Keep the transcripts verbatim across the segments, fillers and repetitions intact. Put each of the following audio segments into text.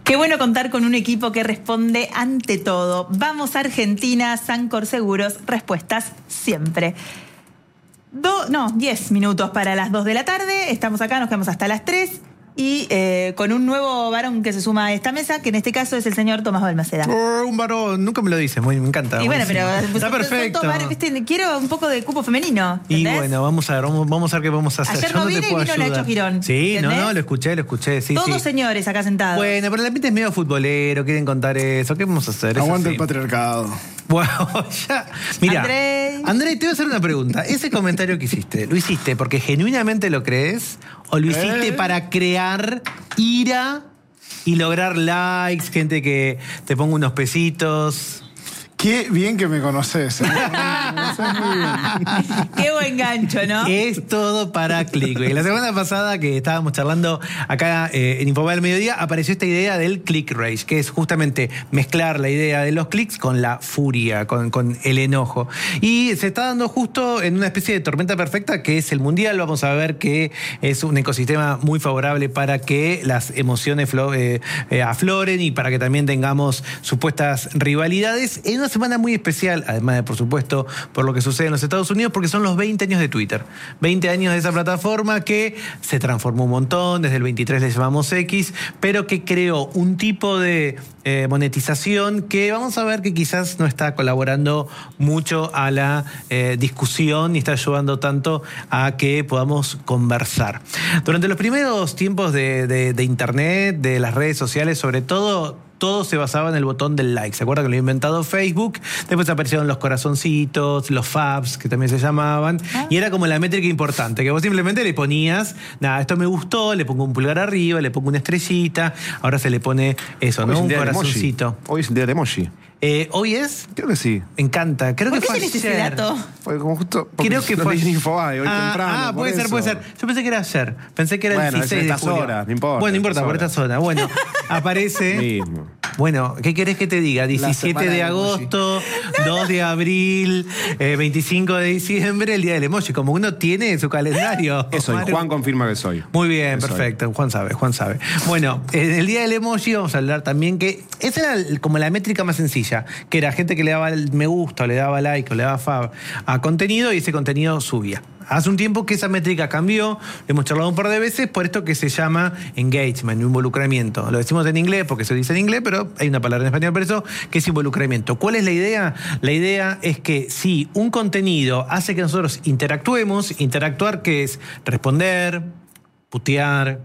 Qué bueno contar con un equipo que responde ante todo. Vamos a Argentina, Sancor Seguros, respuestas siempre. Do, no, diez minutos para las dos de la tarde. Estamos acá, nos quedamos hasta las tres. Y eh, con un nuevo varón que se suma a esta mesa, que en este caso es el señor Tomás Balmaceda. Oh, un varón, nunca me lo dice, muy, me encanta. Y bueno, pero está son, perfecto. Son todos, ¿viste? Quiero un poco de cupo femenino. ¿entendés? Y bueno, vamos a ver, vamos, vamos a ver qué vamos a hacer. Ayer Yo no no vine te y puedo vino ayudar. Nacho Girón. Sí, ¿entendés? no, no, lo escuché, lo escuché. Sí, Todos sí. señores acá sentados. Bueno, pero el ambiente es medio futbolero, quieren contar eso. ¿Qué vamos a hacer? Aguanta el patriarcado. Bueno, ya. Mira, André. André, te voy a hacer una pregunta. Ese comentario que hiciste, ¿lo hiciste porque genuinamente lo crees? ¿O lo hiciste ¿Eh? para crear ira y lograr likes, gente que te ponga unos pesitos? Qué bien que me conoces. ¿eh? Me conoces muy bien. Qué buen gancho, ¿no? Es todo para clickbait. La semana pasada que estábamos charlando acá eh, en Infobay al Mediodía, apareció esta idea del click rage, que es justamente mezclar la idea de los clics con la furia, con, con el enojo. Y se está dando justo en una especie de tormenta perfecta que es el Mundial. Vamos a ver que es un ecosistema muy favorable para que las emociones flo- eh, eh, afloren y para que también tengamos supuestas rivalidades en una semana muy especial, además de, por supuesto, por lo que sucede en los Estados Unidos, porque son los veinte años de Twitter. veinte años de esa plataforma que se transformó un montón, desde el veintitrés le llamamos X, pero que creó un tipo de eh, monetización que vamos a ver que quizás no está colaborando mucho a la eh, discusión ni está ayudando tanto a que podamos conversar. Durante los primeros tiempos de, de, de Internet, de las redes sociales, sobre todo, todo se basaba en el botón del like. ¿Se acuerdan que lo había inventado Facebook? Después aparecieron los corazoncitos, los faves, que también se llamaban. ¿Ah? Y era como la métrica importante, que vos simplemente le ponías, nada, esto me gustó, le pongo un pulgar arriba, le pongo una estrellita. Ahora se le pone eso, ¿no? Un corazoncito. Hoy es el día del emoji. Eh, ¿Hoy es? Creo que sí. Me encanta. Creo ¿Por que qué fue tenés ese ayer. dato? Fue como justo. Creo que fue en Infobae, hoy ah, temprano. Ah, puede ser, eso. puede ser. Yo pensé que era ayer. Pensé que era bueno, el dieciséis es en de estas julio. horas, no importa. Bueno, no importa, por esta zona. Bueno, aparece. Mismo. Bueno, ¿qué querés que te diga? diecisiete de agosto, dos de abril, eh, veinticinco de diciembre, el día del emoji. Como uno tiene su calendario. Eso, y Maru. Juan confirma que soy. Muy bien, Que perfecto. soy. Juan sabe, Juan sabe. Bueno, en el día del emoji vamos a hablar también que esa era el- como la métrica más sencilla, que era gente que le daba el me gusta, o le daba like, o le daba fab a contenido y ese contenido subía. Hace un tiempo que esa métrica cambió, lo hemos charlado un par de veces, por esto que se llama engagement, involucramiento. Lo decimos en inglés porque se dice en inglés, pero hay una palabra en español para eso, que es involucramiento. ¿Cuál es la idea? La idea es que si un contenido hace que nosotros interactuemos, interactuar que es responder, putear,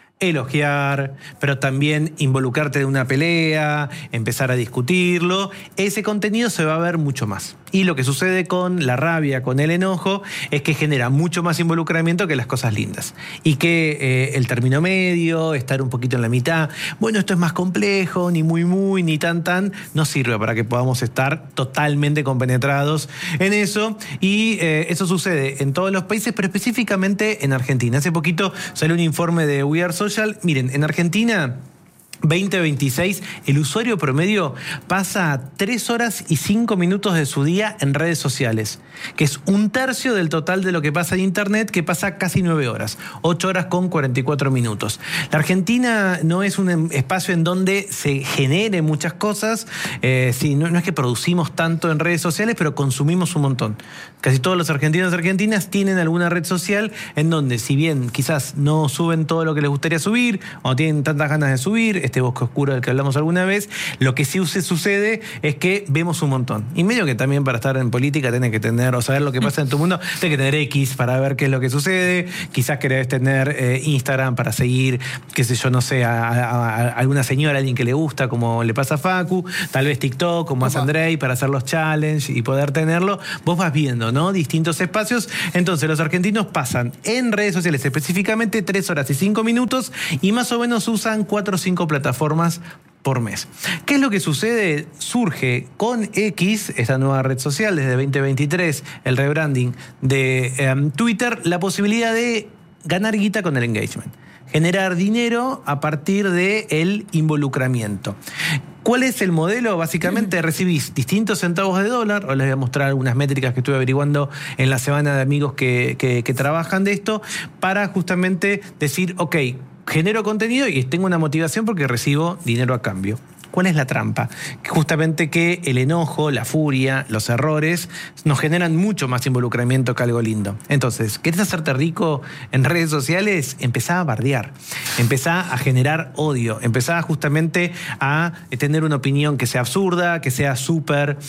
elogiar, pero también involucrarte de una pelea, empezar a discutirlo, ese contenido se va a ver mucho más. Y lo que sucede con la rabia, con el enojo, es que genera mucho más involucramiento que las cosas lindas. Y que eh, el término medio, estar un poquito en la mitad, bueno, esto es más complejo, ni muy muy, ni tan tan, no sirve para que podamos estar totalmente compenetrados en eso. Y eh, eso sucede en todos los países, pero específicamente en Argentina. Hace poquito salió un informe de We Are Social. Miren, en Argentina veinte veintiséis, el usuario promedio pasa tres horas y cinco minutos de su día en redes sociales, que es un tercio del total de lo que pasa en Internet, que pasa casi nueve horas, ocho horas con cuarenta y cuatro minutos. La Argentina no es un espacio en donde se genere muchas cosas, eh, sí, no, no es que producimos tanto en redes sociales, pero consumimos un montón. Casi todos los argentinos y argentinas tienen alguna red social en donde, si bien quizás no suben todo lo que les gustaría subir, o no tienen tantas ganas de subir, este bosque oscuro del que hablamos alguna vez, lo que sí sucede es que vemos un montón. Y medio que también para esar en política tenés que tener, o saber lo que pasa en tu mundo, tenés que tener X para ver qué es lo que sucede, quizás querés tener eh, Instagram para seguir, qué sé yo, no sé, a, a, a alguna señora, a alguien que le gusta, como le pasa a Facu, tal vez TikTok, como hace Andrei, para hacer los challenges y poder tenerlo. Vos vas viendo, ¿no? Distintos espacios. Entonces, los argentinos pasan en redes sociales específicamente tres horas y cinco minutos y más o menos usan cuatro o cinco plataformas por mes. ¿Qué es lo que sucede? Surge con X, esta nueva red social, desde veinte veintitrés, el rebranding de eh, Twitter, la posibilidad de ganar guita con el engagement. Generar dinero a partir del involucramiento. ¿Cuál es el modelo? Básicamente recibís distintos centavos de dólar, os les voy a mostrar algunas métricas que estuve averiguando en la semana de amigos que, que, que trabajan de esto, para justamente decir, ok, genero contenido y tengo una motivación porque recibo dinero a cambio. ¿Cuál es la trampa? Justamente que el enojo, la furia, los errores nos generan mucho más involucramiento que algo lindo. Entonces, ¿querés hacerte rico en redes sociales? Empezá a bardear, empezá a generar odio, empezá justamente a tener una opinión que sea absurda, que sea súper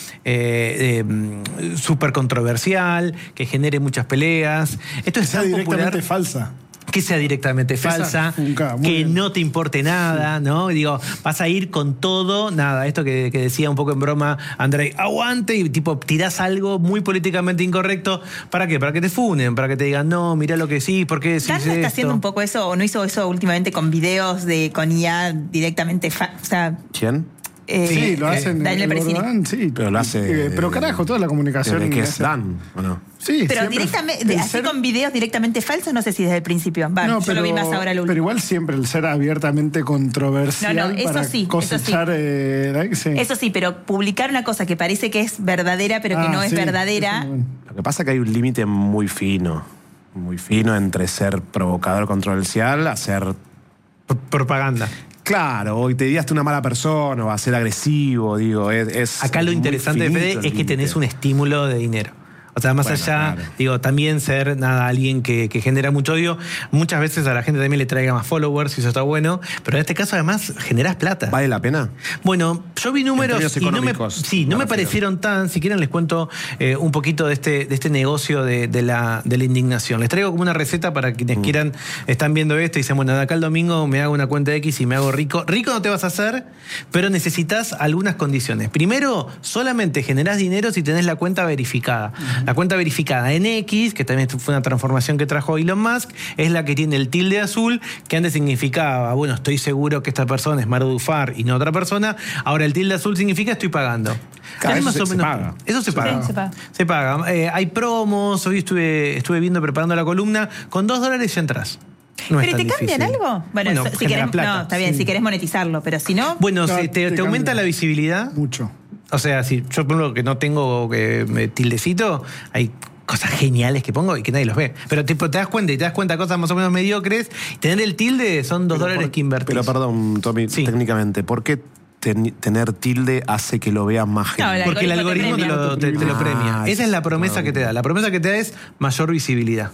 eh, eh, súper controversial, que genere muchas peleas. Esto es sea tan directamente popular. falsa. Que sea directamente Esa falsa, funca, muy que bien. no te importe nada, ¿no? Digo, vas a ir con todo, nada, esto que, que decía un poco en broma Andrei, aguante, y tipo, tirás algo muy políticamente incorrecto, ¿para qué? Para que te funen, para que te digan, no, mirá lo que sí, ¿por qué decís ¿Dan no está esto? haciendo un poco eso o no hizo eso últimamente con videos de con I A directamente? fa- o sea, ¿Quién? eh, Sí, lo hacen. Daniel el Peresini. Gordán, sí. Pero lo hace. Eh, pero carajo, toda la comunicación. ¿De qué es esa- Dan? ¿O no? Sí, Pero siempre directamente, el así ser- con videos directamente falsos, no sé si desde el principio. Va, No, yo lo vi más ahora el último. pero igual siempre el ser abiertamente controversial No, no, eso para sí, eso cosechar... sí. eh, like, sí. Eso sí, pero publicar una cosa que parece que es verdadera, pero que Ah, no es sí, verdadera. eso no- Lo que pasa es que hay un límite muy fino. Muy fino entre ser provocador controversial a ser. P- Propaganda. Claro, o te dirías una mala persona o a ser agresivo, digo. Es, es Acá lo muy interesante, finito Fede, el es que tenés límite. un estímulo de dinero. O sea, más Bueno, allá, claro. digo, también ser nada alguien que, que genera mucho odio, muchas veces a la gente también le traiga más followers, y eso está bueno, pero en este caso además generás plata. ¿Vale la pena? Bueno, yo vi números términos y no me, económicos, sí, no me me refiero. parecieron tan. Si quieren les cuento eh, un poquito de este, de este negocio de, de la, de la indignación. Les traigo como una receta para quienes Mm. quieran, están viendo esto y dicen, bueno, de acá el domingo me hago una cuenta X y me hago rico. Rico no te vas a hacer, pero necesitas algunas condiciones. Primero, solamente generás dinero si tenés la cuenta verificada. La cuenta verificada en X, que también fue una transformación que trajo Elon Musk, es la que tiene el tilde azul, que antes significaba, bueno, estoy seguro que esta persona es Maru Dufar y no otra persona. Ahora el tilde azul significa estoy pagando. Claro, Es eso más se- o se menos- paga. Eso se paga. Sí, se paga. Se paga. Eh, hay promos, hoy estuve, estuve viendo, preparando la columna, con dos dólares ya entras. No es ¿Pero tan te cambian difícil. algo? Bueno, Bueno, so- si genera querés, plata. no, está bien, si querés monetizarlo, pero si no, Bueno, No, se- te, te te aumenta cambia. la visibilidad. Mucho. O sea, si yo pongo que no tengo eh, me- tildecito, hay cosas geniales que pongo y que nadie los ve. Pero tipo, te das cuenta y te das cuenta de cosas más o menos mediocres. Y tener el tilde son dos Pero dólares por- que invertís. Pero perdón, Tommy, Sí. técnicamente, ¿por qué ten- tener tilde hace que lo vea más gente? No, el Porque el algoritmo te algoritmo lo, te- te lo Ah, premia. Esa es la promesa claro. que te da. La promesa que te da es mayor visibilidad.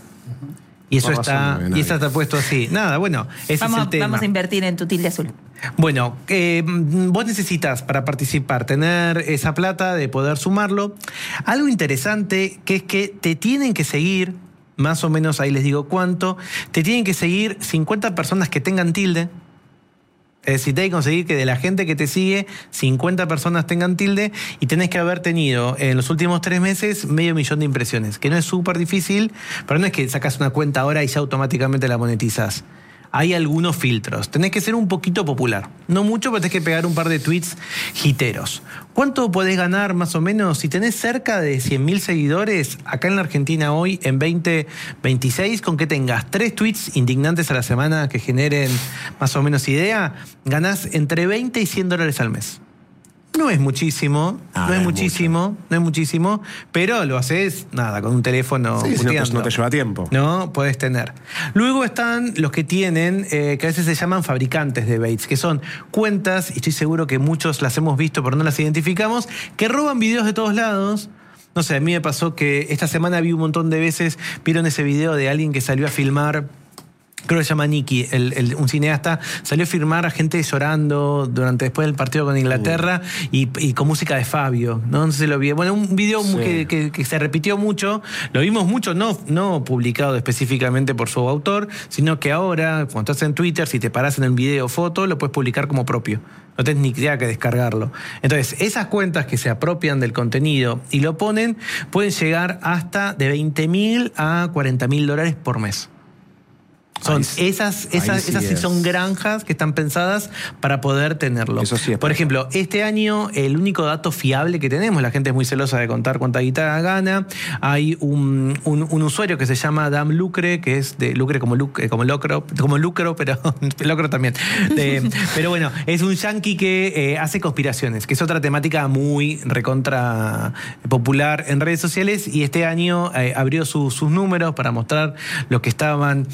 Y eso Por razón está, no ve y nadie. eso está puesto así. Nada, bueno, ese vamos, es el tema. vamos a invertir en tu tilde azul. Bueno, eh, vos necesitas para participar tener esa plata de poder sumarlo. Algo interesante que es que te tienen que seguir, más o menos ahí les digo cuánto, te tienen que seguir cincuenta personas que tengan tilde. Es decir, tenés que conseguir que de la gente que te sigue, cincuenta personas tengan tilde y tenés que haber tenido en los últimos tres meses medio millón de impresiones, que no es súper difícil, pero no es que sacas una cuenta ahora y ya automáticamente la monetizás. Hay algunos filtros. Tenés que ser un poquito popular. No mucho, pero tenés que pegar un par de tweets hiteros. ¿Cuánto podés ganar más o menos? Si tenés cerca de cien mil seguidores, acá en la Argentina hoy, en veinte veintiséis, con que tengas tres tweets indignantes a la semana que generen más o menos idea, ganás entre veinte y cien dólares al mes. No es muchísimo, Ah, no no es es muchísimo, no es muchísimo, pero lo haces, nada, con un teléfono. Sí, si no te- puteando. no te lleva tiempo. No, podés tener. Luego están los que tienen, eh, que a veces se llaman fabricantes de baits, que son cuentas, y estoy seguro que muchos las hemos visto pero no las identificamos, que roban videos de todos lados. No sé, a mí me pasó que esta semana vi un montón de veces, vieron ese video de alguien que salió a filmar. Creo que se llama Nicky, el, el- un cineasta, salió a filmar a gente llorando durante después del partido con Inglaterra y, y con música de Fabio, ¿no? No sé si lo vi. Bueno, un video Sí. que, que- que se repitió mucho, lo vimos mucho, no, no publicado específicamente por su autor, sino que ahora, cuando estás en Twitter, si te parás en el video o foto, lo puedes publicar como propio. No tenés ni idea que descargarlo. Entonces, esas cuentas que se apropian del contenido y lo ponen, pueden llegar hasta de veinte mil a cuarenta mil dólares por mes. Son Ahí sí- esas, ahí esas, sí esas sí es. son granjas que están pensadas para poder tenerlo. Eso sí es Por pensado. ejemplo, este año el único dato fiable que tenemos, la gente es muy celosa de contar cuánta guita gana. Hay un, un, un usuario que se llama Dam Lucre, que es de Lucre como lucre, como locro, como lucro, pero locro también. De- pero bueno, es un yankee que eh, hace conspiraciones, que es otra temática muy recontra popular en redes sociales, y este año eh, abrió su- sus números para mostrar lo que estaban generando.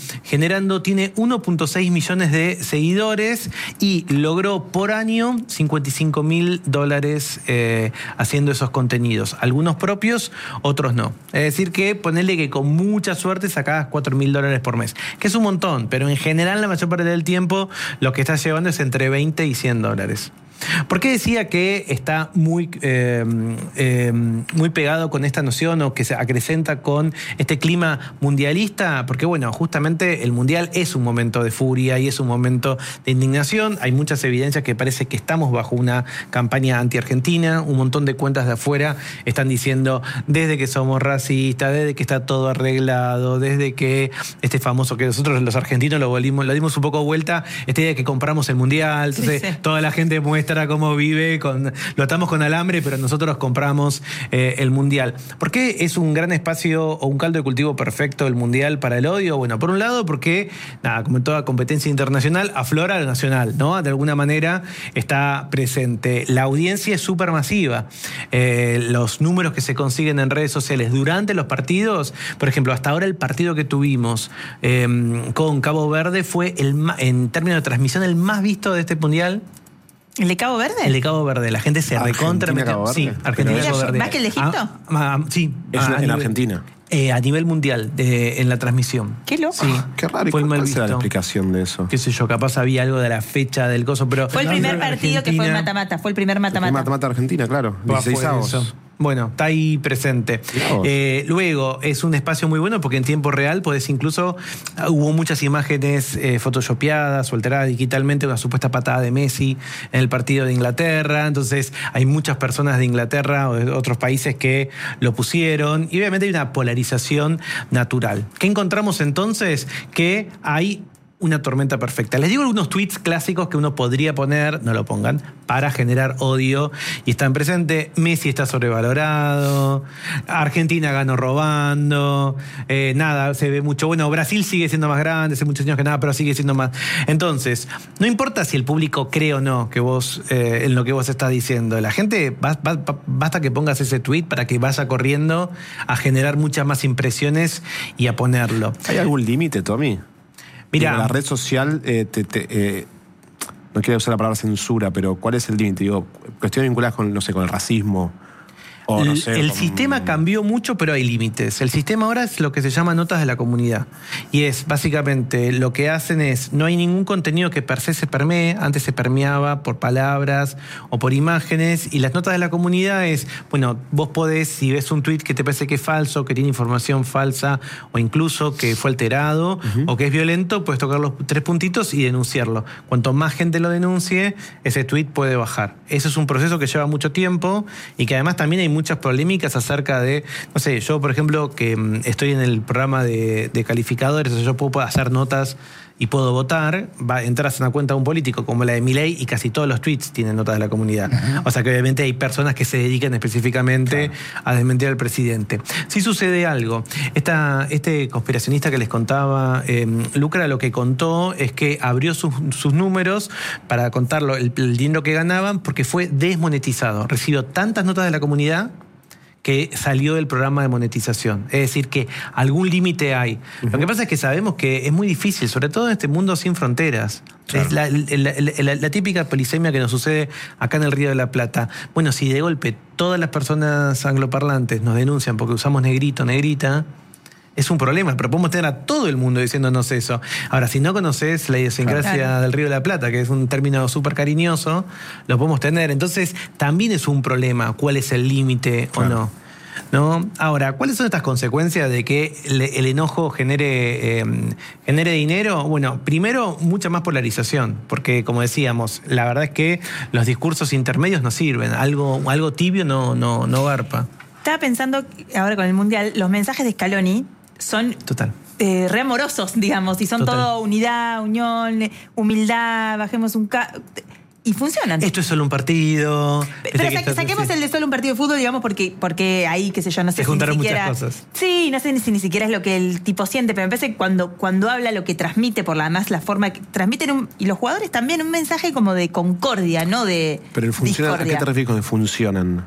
generando, tiene uno punto seis millones de seguidores y logró por año cincuenta y cinco mil dólares eh, haciendo esos contenidos. Algunos propios, otros no. Es decir que ponele que con mucha suerte sacabas cuatro mil dólares por mes, que es un montón, pero en general la mayor parte del tiempo lo que estás llevando es entre veinte y cien dólares. ¿Por qué decía que está muy, eh, eh, muy pegado con esta noción o que se acrecenta con este clima mundialista? Porque, bueno, justamente el mundial es un momento de furia y es un momento de indignación. Hay muchas evidencias que parece que estamos bajo una campaña anti-argentina. Un montón de cuentas de afuera están diciendo desde que somos racistas, desde que está todo arreglado, desde que este famoso que nosotros los argentinos lo, volvimos, lo dimos un poco vuelta, este día de que compramos el mundial. Entonces, sí, sí. Toda la gente muestra cómo vive, con, lo atamos con alambre, pero nosotros compramos eh, el mundial. ¿Por qué es un gran espacio o un caldo de cultivo perfecto el mundial para el odio? Bueno, por un lado, porque, nada, como en toda competencia internacional, aflora lo nacional, ¿no? De alguna manera está presente. La audiencia es súper masiva. Eh, los números que se consiguen en redes sociales durante los partidos, por ejemplo, hasta ahora el partido que tuvimos eh, con Cabo Verde fue, el, en términos de transmisión, el más visto de este mundial. ¿El de Cabo Verde? El de Cabo Verde. La gente se recontra metió. Sí, Argentina, Cabo Verde. ¿Más que el de Egipto? Ah, ah, sí. Es ah, en nivel, Argentina. Eh, a nivel mundial, de, en la transmisión. Qué loco. Sí. Qué raro. ¿Y fue cuál mal será la visto. explicación de eso? Qué sé yo, capaz había algo de la fecha del coso, pero... Fue el primer partido Argentina, que fue el mata-mata. Fue el primer mata-mata. Mata-mata Argentina, claro. dieciséis avos. Bueno, está ahí presente. Eh, luego, es un espacio muy bueno porque en tiempo real podés incluso... Hubo muchas imágenes eh, photoshopeadas o alteradas digitalmente, una supuesta patada de Messi en el partido de Inglaterra. Entonces, hay muchas personas de Inglaterra o de otros países que lo pusieron. Y obviamente hay una polarización natural. ¿Qué encontramos entonces? Que hay una tormenta perfecta. Les digo algunos tweets clásicos que uno podría poner, no lo pongan, para generar odio. Y están presentes: Messi está sobrevalorado, Argentina ganó robando, eh, nada, se ve mucho. Bueno, Brasil sigue siendo más grande, hace muchos años que nada, pero sigue siendo más. Entonces, no importa si el público cree o no que vos, eh, en lo que vos estás diciendo. La gente, basta que pongas ese tweet para que vaya corriendo a generar muchas más impresiones y a ponerlo. ¿Hay algún límite, Tommy? Mira, la red social, eh, te, te, eh, no quiero usar la palabra censura, pero ¿cuál es el límite? Digo, cuestiones vinculadas con, no sé, con el racismo. O, no sé, el con... sistema cambió mucho, pero hay límites. El sistema ahora es lo que se llama notas de la comunidad. Y es, básicamente, lo que hacen es, no hay ningún contenido que per se se permee. Antes se permeaba por palabras o por imágenes. Y las notas de la comunidad es, bueno, vos podés, si ves un tweet que te parece que es falso, que tiene información falsa, o incluso que fue alterado, uh-huh. o que es violento, puedes tocar los tres puntitos y denunciarlo. Cuanto más gente lo denuncie, ese tweet puede bajar. Eso es un proceso que lleva mucho tiempo y que además también hay muchas polémicas acerca de, no sé, yo por ejemplo que estoy en el programa de, de calificadores, o sea, yo puedo hacer notas y puedo votar, va, entras a una cuenta de un político como la de Milei y casi todos los tweets tienen notas de la comunidad. Uh-huh. O sea que obviamente hay personas que se dedican específicamente claro. a desmentir al presidente. Si sucede algo, esta, este conspiracionista que les contaba, eh, Lucra, lo que contó es que abrió sus, sus números para contarlo, el, el dinero que ganaban, porque fue desmonetizado. Recibió tantas notas de la comunidad que salió del programa de monetización. Es decir, que algún límite hay. Uh-huh. Lo que pasa es que sabemos que es muy difícil, sobre todo en este mundo sin fronteras. Claro. Es la, la, la, la típica polisemia que nos sucede acá en el Río de la Plata. Bueno, si de golpe todas las personas angloparlantes nos denuncian porque usamos negrito, negrita, es un problema, pero podemos tener a todo el mundo diciéndonos eso. Ahora, si no conoces la idiosincrasia claro. del Río de la Plata, que es un término súper cariñoso, lo podemos tener. Entonces, también es un problema cuál es el límite claro. o no. ¿No? Ahora, ¿cuáles son estas consecuencias de que el, el enojo genere, eh, genere dinero? Bueno, primero, mucha más polarización, porque como decíamos, la verdad es que los discursos intermedios no sirven. Algo, algo tibio no, no, no garpa. Estaba pensando, ahora con el Mundial, los mensajes de Scaloni son Total. Eh, re amorosos, digamos, y son Total. todo unidad, unión, humildad, bajemos un... Ca- Y funcionan. Esto es solo un partido. Pero sa- saquemos el de solo un partido de fútbol, digamos, porque, porque ahí, qué sé yo, no sé Se si juntaron ni siquiera... muchas cosas. Sí, no sé si ni siquiera es lo que el tipo siente, pero me parece que cuando, cuando habla lo que transmite, por la más la forma que transmiten, un, y los jugadores también, un mensaje como de concordia, no de Pero el funciona, ¿a qué discordia. te refieres con que funcionan?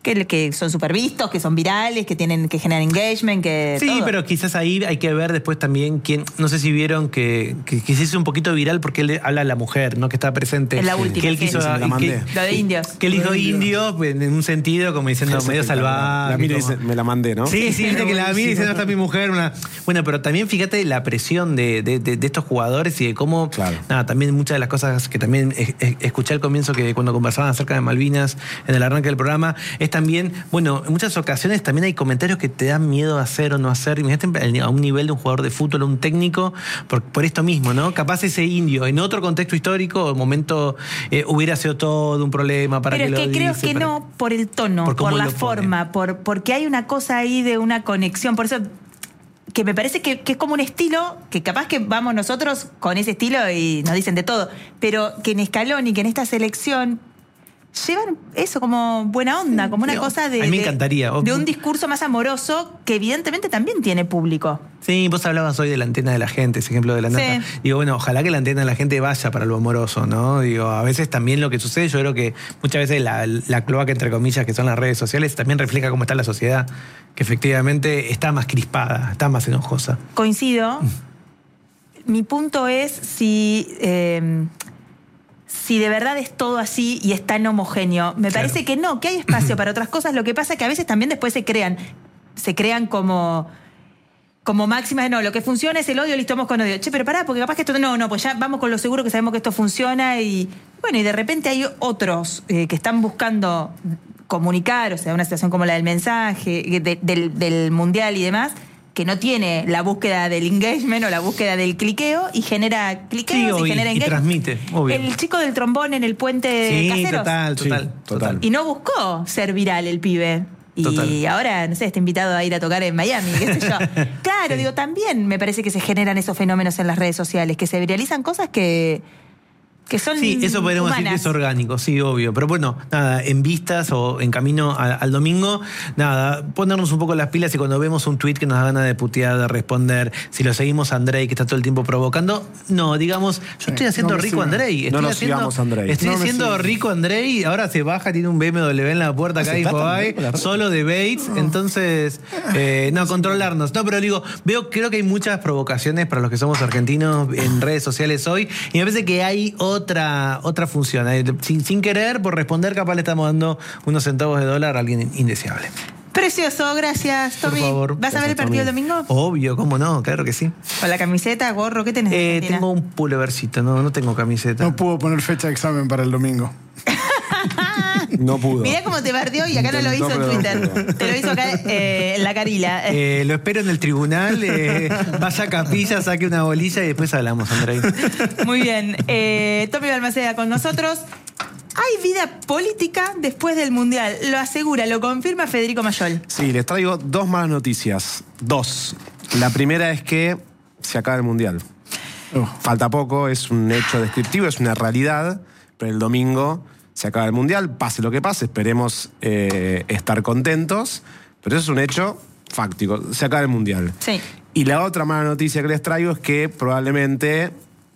que, que son súper vistos, que son virales, que tienen que generan engagement, que Sí, todo. pero quizás ahí hay que ver después también quién, no sé si vieron que, que, que se hizo un poquito viral porque él habla a la mujer, ¿no? Que está presente. En la última, que él sí. quiso, Sí, la que- mandé. Lo de indios. Que él dijo indio, pues, en un sentido como diciendo medio salvaje. La mira y como- dice, me la mandé, ¿no? Sí, sí, viste que la mira y dice, no está mi mujer. Una... Bueno, pero también fíjate la presión de, de, de, de estos jugadores y de cómo, Claro. nada, también muchas de las cosas que también es- es- escuché al comienzo que cuando conversaban acerca de Malvinas en el arranque del programa, es también, bueno, en muchas ocasiones también hay comentarios que te dan miedo a hacer o no hacer. Imagínate a un nivel de un jugador de fútbol, un técnico, por, por esto mismo, ¿no? Capaz ese indio en otro contexto histórico o momento eh, hubiera sido todo un problema para Pero que es lo que creo dice, que para- no por el tono, Por por, cómo la lo pone. forma, por, porque hay una cosa ahí de una conexión. Por eso que me parece que, que es como un estilo, que capaz que vamos nosotros con ese estilo y nos dicen de todo, pero que en Scaloni, que en esta selección llevan eso como buena onda, como una Sí, cosa de, a mí me de- encantaría. de un discurso más amoroso que evidentemente también tiene público. Sí, vos hablabas hoy de la antena de la gente, ese ejemplo de la nata. Sí. Digo, bueno, ojalá que la antena de la gente vaya para lo amoroso, ¿no? Digo, a veces también lo que sucede, yo creo que muchas veces la, la cloaca, entre comillas, que son las redes sociales, también refleja cómo está la sociedad, que efectivamente está más crispada, está más enojosa. Coincido. Mi punto es si, eh, si de verdad es todo así y es tan homogéneo. Me Claro. parece que no, que hay espacio para otras cosas. Lo que pasa es que a veces también después se crean, se crean como, como máximas de no, lo que funciona es el odio, listo, vamos con odio. Che, pero pará, porque capaz que esto no, no, pues ya vamos con lo seguro que sabemos que esto funciona y bueno, y de repente hay otros eh, que están buscando comunicar, o sea, una situación como la del mensaje, de- del, del mundial y demás, que no tiene la búsqueda del engagement o la búsqueda del cliqueo y genera cliqueos Sí, y obvio, genera y engagement. transmite, obvio. El chico del trombón en el puente Sí, Caseros. total, Sí, total, total. total. Y no buscó ser viral el pibe. Y Total. ahora, no sé, está invitado a ir a tocar en Miami, qué sé yo. Claro, Sí. digo, también me parece que se generan esos fenómenos en las redes sociales, que se viralizan cosas que, que son Sí, eso podríamos decir que humanas. es orgánico, sí, obvio. Pero bueno, nada, en vistas o en camino a- al domingo, nada, ponernos un poco las pilas y cuando vemos un tuit que nos da ganas de putear, de responder, si lo seguimos a Andrei, que está todo el tiempo provocando, no, digamos, yo estoy haciendo no me rico sigan. Andrei. No Estoy nos haciendo, sigamos a Andrei. Estoy No me haciendo sigan. rico Andrei, ahora se baja, tiene un B M W en la puerta acá ¿Se y está Infobae, también con la red? solo de Bates, entonces, eh, no, controlarnos. No, pero digo, veo, creo que hay muchas provocaciones para los que somos argentinos en redes sociales hoy y me parece que hay otra, otra función. Eh, Sin, sin querer, por responder, capaz le estamos dando unos centavos de dólar a alguien indeseable. Precioso, gracias, Por Tommy. favor. ¿Vas a ver el Gracias, partido el Tommy. domingo? Obvio, cómo no, claro que sí. Con la camiseta, gorro, ¿qué tenés? de Eh, Argentina? tengo un pullovercito, no, no tengo camiseta. No pudo poner fecha de examen para el domingo. No pudo. Mirá cómo te bardeó y acá no lo hizo en Intentó, pero no Twitter. Te lo hizo acá eh, en la Carila. Eh, lo espero en el tribunal, eh, vaya a capilla, saque una bolilla y después hablamos, Andrei. Muy bien. Eh, Tommy Balmaceda con nosotros. Hay vida política después del Mundial. Lo asegura, lo confirma Federico Mayol. Sí, les traigo dos malas noticias. Dos. La primera es que se acaba el Mundial. Oh. Falta poco, es un hecho descriptivo, es una realidad, pero el domingo se acaba el Mundial, pase lo que pase, esperemos eh, estar contentos, pero eso es un hecho fáctico, se acaba el Mundial. Sí. Y la otra mala noticia que les traigo es que probablemente,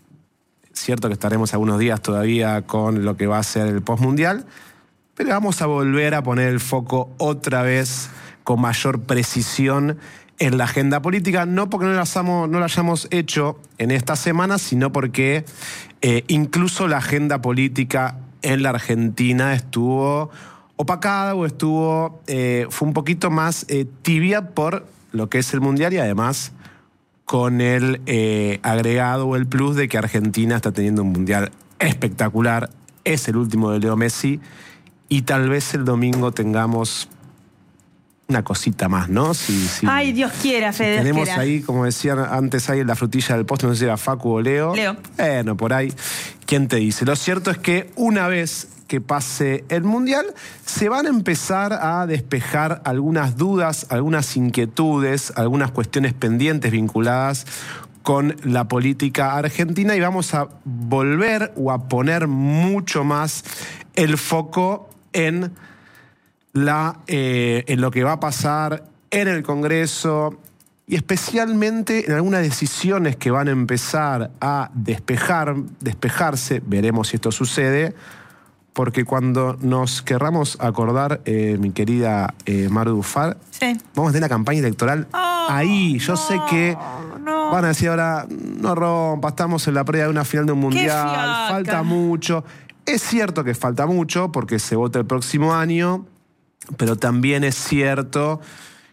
cierto que estaremos algunos días todavía con lo que va a ser el postmundial, pero vamos a volver a poner el foco otra vez con mayor precisión en la agenda política, no porque no la hayamos, no la hayamos hecho en esta semana, sino porque eh, incluso la agenda política en la Argentina estuvo opacada o estuvo, eh, fue un poquito más eh, tibia por lo que es el Mundial y además con el eh, agregado o el plus de que Argentina está teniendo un Mundial espectacular, es el último de Leo Messi y tal vez el domingo tengamos una cosita más, ¿no? Si, si- Ay, Dios quiera, si Fede. Dios tenemos quiera. ahí, como decían antes, ahí en la frutilla del postre, no sé si era Facu o Leo. Leo. Bueno, por ahí, ¿quién te dice? Lo cierto es que una vez que pase el Mundial, se van a empezar a despejar algunas dudas, algunas inquietudes, algunas cuestiones pendientes vinculadas con la política argentina y vamos a volver o a poner mucho más el foco en La, eh, en lo que va a pasar en el Congreso y especialmente en algunas decisiones que van a empezar a despejar, despejarse, veremos si esto sucede, porque cuando nos querramos acordar, eh, mi querida eh, Maru Dufar, Sí. vamos a tener la campaña electoral Oh, ahí. Yo no, sé que no. van a decir ahora, no rompa, estamos en la previa de una final de un mundial, fiaca. falta mucho. Es cierto que falta mucho porque se vota el próximo año, pero también es cierto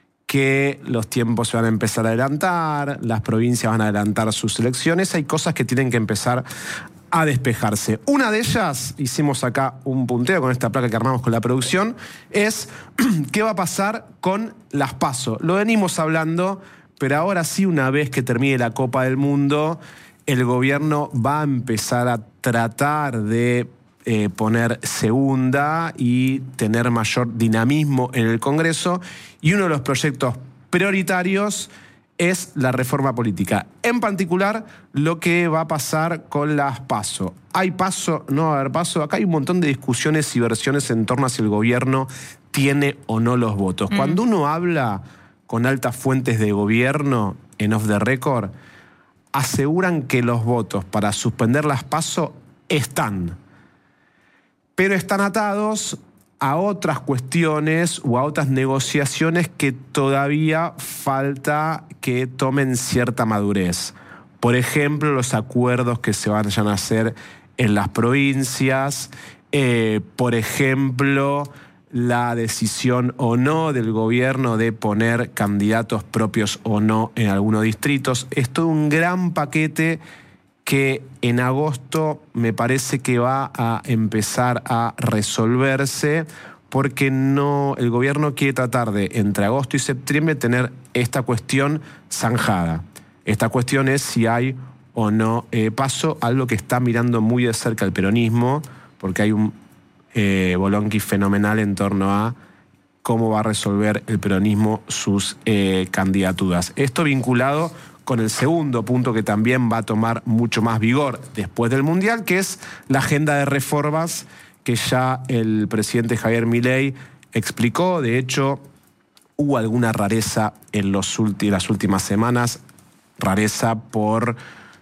que los tiempos se van a empezar a adelantar, las provincias van a adelantar sus elecciones, hay cosas que tienen que empezar a despejarse. Una de ellas, hicimos acá un punteo con esta placa que armamos con la producción, es qué va a pasar con las PASO. Lo venimos hablando, pero ahora sí, una vez que termine la Copa del Mundo, el gobierno va a empezar a tratar de eh, poner segunda y tener mayor dinamismo en el Congreso, y uno de los proyectos prioritarios es la reforma política. En particular, lo que va a pasar con las PASO. ¿Hay PASO? ¿No va a haber PASO? Acá hay un montón de discusiones y versiones en torno a si el gobierno tiene o no los votos. Mm. Cuando uno habla con altas fuentes de gobierno en off the record, aseguran que los votos para suspender las PASO están, pero están atados a otras cuestiones o a otras negociaciones que todavía falta que tomen cierta madurez. Por ejemplo, los acuerdos que se vayan a hacer en las provincias, eh, por ejemplo, la decisión o no del gobierno de poner candidatos propios o no en algunos distritos. Es todo un gran paquete que en agosto me parece que va a empezar a resolverse, porque no, el gobierno quiere tratar de, entre agosto y septiembre, tener esta cuestión zanjada. Esta cuestión es si hay o no eh, PASO, algo que está mirando muy de cerca el peronismo, porque hay un eh, bolonqui fenomenal en torno a cómo va a resolver el peronismo sus eh, candidaturas. Esto vinculado con el segundo punto que también va a tomar mucho más vigor después del Mundial, que es la agenda de reformas que ya el presidente Javier Milei explicó. De hecho, hubo alguna rareza en los ulti- las últimas semanas, rareza por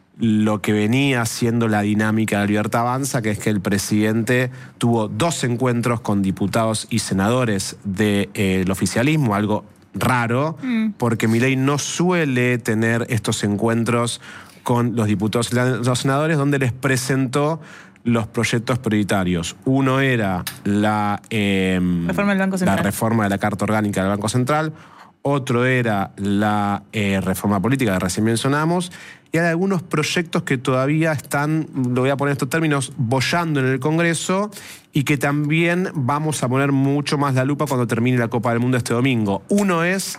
lo que venía siendo la dinámica de Libertad Avanza, que es que el presidente tuvo dos encuentros con diputados y senadores del eh, oficialismo, algo raro, mm. porque Milei no suele tener estos encuentros con los diputados y los senadores donde les presentó los proyectos prioritarios. Uno era la, eh, reforma del Banco Central. la reforma de la Carta Orgánica del Banco Central, otro era la eh, reforma política que recién mencionamos, y hay algunos proyectos que todavía están, lo voy a poner en estos términos, boyando en el Congreso, y que también vamos a poner mucho más la lupa cuando termine la Copa del Mundo este domingo. Uno es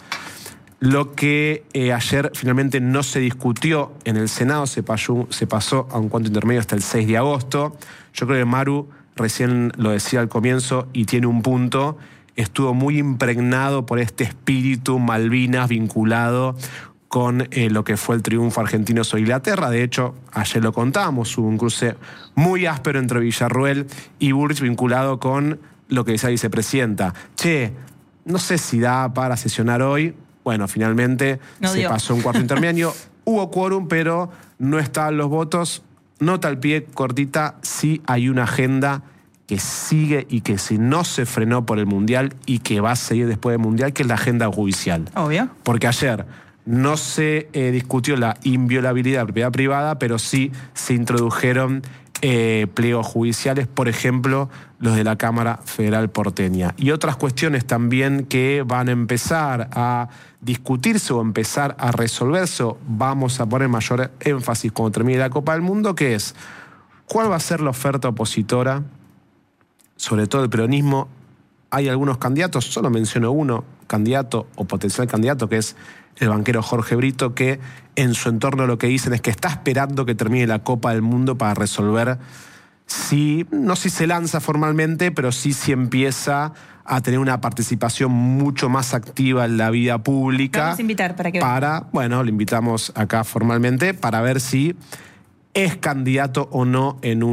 lo que eh, ayer finalmente no se discutió en el Senado, se pasó, se pasó a un cuento intermedio hasta el seis de agosto. Yo creo que Maru recién lo decía al comienzo y tiene un punto, estuvo muy impregnado por este espíritu Malvinas vinculado con eh, lo que fue el triunfo argentino sobre Inglaterra. De hecho, ayer lo contábamos, hubo un cruce muy áspero entre Villarruel y Bullrich vinculado con lo que decía la vicepresidenta. Che, no sé si da para sesionar hoy. Bueno, finalmente no se dio. pasó un cuarto intermedio. Hubo quórum, pero no estaban los votos. Nota al pie cortita, sí hay una agenda que sigue y que si no se frenó por el Mundial y que va a seguir después del Mundial, que es la agenda judicial. Obvio. Porque ayer no se eh, discutió la inviolabilidad de la propiedad privada, pero sí se introdujeron eh, pliegos judiciales, por ejemplo, los de la Cámara Federal Porteña. Y otras cuestiones también que van a empezar a discutirse o empezar a resolverse, o vamos a poner mayor énfasis cuando termine la Copa del Mundo, que es cuál va a ser la oferta opositora, sobre todo el peronismo. Hay algunos candidatos, solo menciono uno, candidato o potencial candidato, que es el banquero Jorge Brito, que en su entorno lo que dicen es que está esperando que termine la Copa del Mundo para resolver si, no si se lanza formalmente, pero sí si empieza a tener una participación mucho más activa en la vida pública. Vamos a invitar para que... Para, bueno, le invitamos acá formalmente para ver si es candidato o no en un